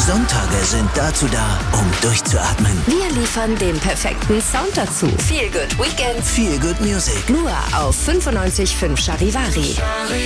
Sonntage sind dazu da, um durchzuatmen. Wir liefern den perfekten Sound dazu. Feel Good Weekend. Feel Good Music. Nur auf 95.5 Charivari.